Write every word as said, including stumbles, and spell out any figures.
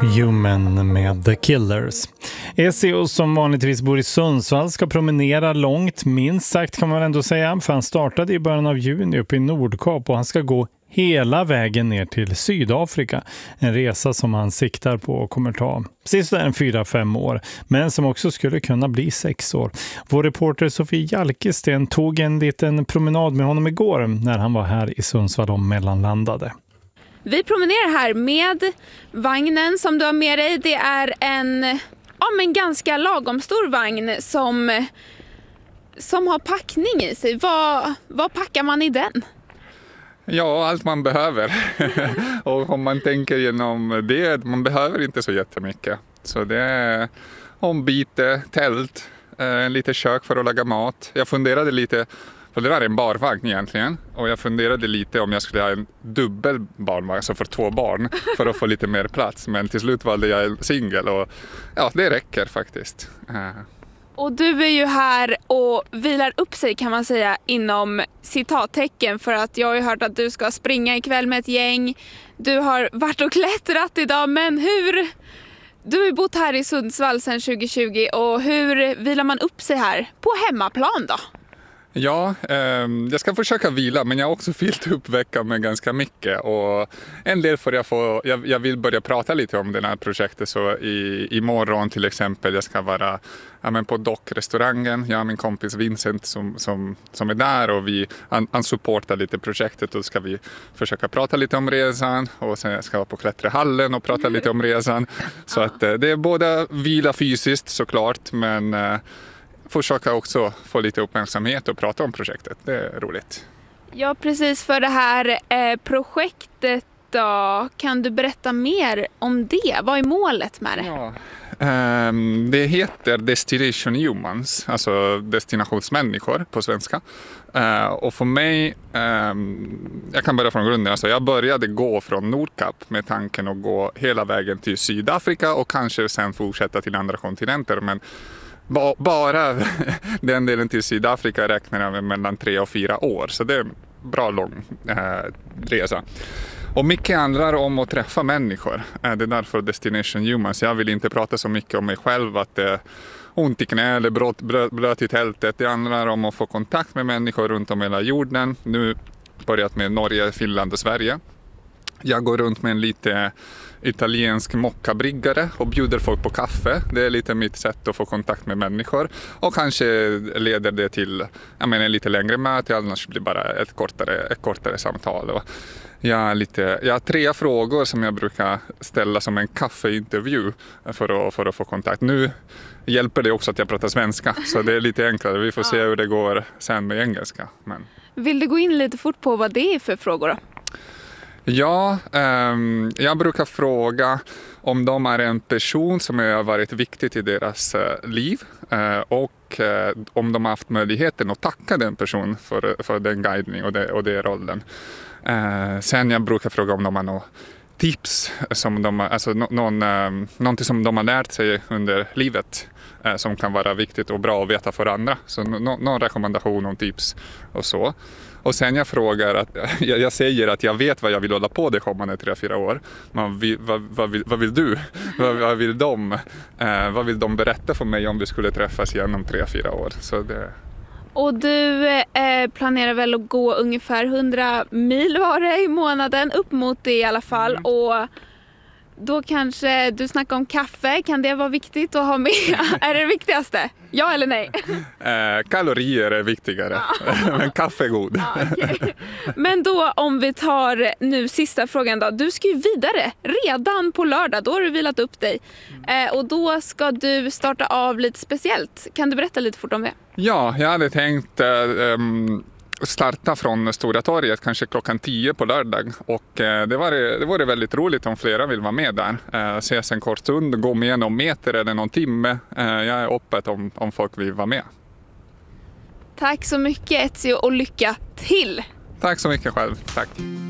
Human med The Killers. Ezio som vanligtvis bor i Sundsvall ska promenera långt, minst sagt kan man ändå säga, för han startade i början av juni uppe i Nordkap och han ska gå hela vägen ner till Sydafrika. En resa som han siktar på och kommer ta sist en fyra fem år, men som också skulle kunna bli sex år. Vår reporter Sofie Jalkesten tog en liten promenad med honom igår när han var här i Sundsvall och mellanlandade. Vi promenerar här med vagnen som du har med dig. Det är en ja, men ganska lagom stor vagn som, som har packning i sig. Vad, vad packar man i den? Ja, allt man behöver. Och om man tänker genom det, man behöver inte så jättemycket. Så det är ombyte, tält, en lite kök för att laga mat. Jag funderade lite, för det var en barvagn egentligen. Och jag funderade lite om jag skulle ha en dubbel barnvagn, alltså för två barn, för att få lite mer plats. Men till slut valde jag en singel och ja, det räcker faktiskt. Och du är ju här och vilar upp sig kan man säga inom citattecken, för att jag har ju hört att du ska springa ikväll med ett gäng. Du har varit och klättrat idag, men hur... Du har ju bott här i Sundsvall sedan tjugo tjugo och hur vilar man upp sig här på hemmaplan då? Ja, eh, jag ska försöka vila, men jag har också fyllt upp veckan med ganska mycket och en del får jag få, jag, jag vill börja prata lite om det här projektet, så i, imorgon till exempel jag ska vara ja, men på Dockrestaurangen, jag och min kompis Vincent som, som, som är där och vi han, han supportar lite projektet och ska vi försöka prata lite om resan och sen ska jag på klätterhallen och prata lite om resan, så att eh, det är både vila fysiskt såklart, men eh, försöka också få lite uppmärksamhet och prata om projektet. Det är roligt. Ja, precis, för det här eh, projektet då. Kan du berätta mer om det? Vad är målet med det? Ja. Um, det heter Destination Humans, alltså destinationsmänniskor på svenska. Uh, och för mig, um, jag kan börja från grunden. Alltså jag började gå från Nordkap med tanken att gå hela vägen till Sydafrika och kanske sen fortsätta till andra kontinenter, men bara den delen till Sydafrika räknar jag med mellan tre och fyra år. Så det är en bra lång eh, resa. Och mycket handlar om att träffa människor. Det är därför Destination Humans. Jag vill inte prata så mycket om mig själv, att det är ont i knä eller blöt, blöt, blöt i tältet. Det handlar om att få kontakt med människor runt om hela jorden. Nu börjat med Norge, Finland och Sverige. Jag går runt med en lite italiensk mockabryggare och bjuder folk på kaffe. Det är lite mitt sätt att få kontakt med människor. Och kanske leder det till jag menar, en lite längre möte, annars blir det bara ett kortare, ett kortare samtal. Och jag, har lite, jag har tre frågor som jag brukar ställa som en kaffeintervju för att, för att få kontakt. Nu hjälper det också att jag pratar svenska, så det är lite enklare. Vi får se hur det går sen med engelska. Men... Vill du gå in lite fort på vad det är för frågor då? Ja, um, jag brukar fråga om de är en person som har varit viktig i deras uh, liv uh, och uh, om de har haft möjligheten att tacka den personen för, för den guidning och, det, och det rollen. Uh, sen jag brukar fråga om de har något tips, som de, alltså no, någon, um, någonting som de har lärt sig under livet uh, som kan vara viktigt och bra att veta för andra. Så no, någon rekommendation och tips och så. Och sen jag frågar, att, jag, jag säger att jag vet vad jag vill hålla på de kommande tre, fyra år. Men vi, vad, vad, vill, vad vill du? vad, vad vill de? Eh, vad vill de berätta för mig om vi skulle träffas igen om tre, fyra år? Så det... Och du eh, planerar väl att gå ungefär hundra mil var det i månaden, upp mot det i alla fall. Mm. Och då kanske du snackar om kaffe, kan det vara viktigt att ha med? Är det det viktigaste? Ja eller nej? Eh, kalorier är viktigare, men kaffe är god. Ja, okay. Men då om vi tar nu sista frågan då. Du ska ju vidare redan på lördag, då har du vilat upp dig. Eh, och då ska du starta av lite speciellt. Kan du berätta lite fort om det? Ja, jag hade tänkt... Eh, um... starta från Stora torget kanske klockan tio på lördag, och eh, det var det var väldigt roligt om flera vill vara med där. Eh, ses en kort stund, gå med någon meter eller någon timme. Eh, jag är öppet om, om folk vill vara med. Tack så mycket Ezio och lycka till! Tack så mycket själv, tack.